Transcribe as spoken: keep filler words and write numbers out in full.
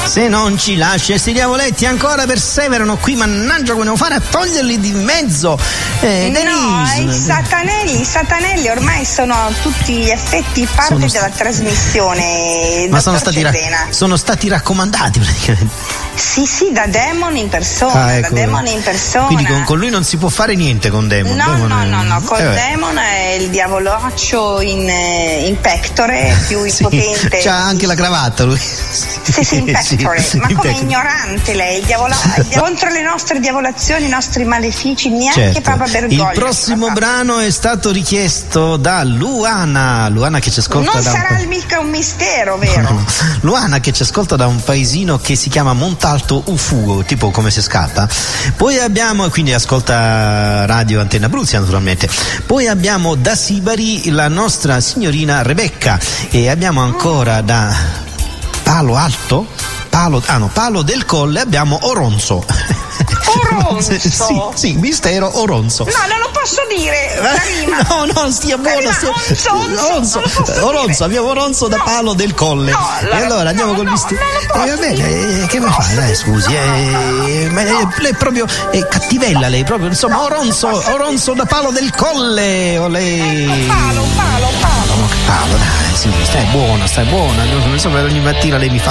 Se non ci lascia, sti diavoletti ancora perseverano qui, mannaggia, come devo fare a toglierli di mezzo? Eh, no, i satanelli, i satanelli ormai sono a tutti gli effetti parte sono della st- trasmissione. Ma sono stati, ra- sono stati raccomandati praticamente. Sì, sì, da Demon in persona, ah, ecco. da Demon in persona. Quindi con, con lui non si può fare niente con Demon. No, Demon no, è... no, no, con eh, Demon è il diavolaccio in, in pectore, più impotente. Sì, c'ha anche la cravatta lui. Sì, sì, in pectore, sì, ma in come pectore. Ignorante lei, diavola... contro le nostre diavolazioni, i nostri malefici, neanche certo. Papa Bergoglio. Il prossimo papà. brano è stato richiesto da Luana, Luana che ci ascolta non da sarà un... mica un mistero, vero? No, no. Luana che ci ascolta da un paesino che si chiama Montalto Ufugo, tipo come si scatta. Poi abbiamo, quindi ascolta Radio Antenna Abruzia naturalmente. Poi abbiamo da Sibari la nostra signorina Rebecca e abbiamo ancora da Palo Alto? Palo, ah no, Palo del Colle abbiamo Oronzo. Oronzo? sì, sì, mistero Oronzo. No, non lo posso dire, Karima. No, no, stia buono. Stia... Onzo, Onzo, Onzo, Oronzo, abbiamo Oronzo da no. Palo del Colle. No, e allora andiamo no, col no, mistero. No, eh, vabbè, eh, che mi fai? Dai, scusi, eh, ma no. lei è proprio è cattivella lei, proprio, insomma, no, Oronzo, Oronzo da Palo del Colle. O lei... Ecco, palo, palo, palo. Palo, dai, sì, stai buona, stai buona. Non so, per ogni mattina lei mi fa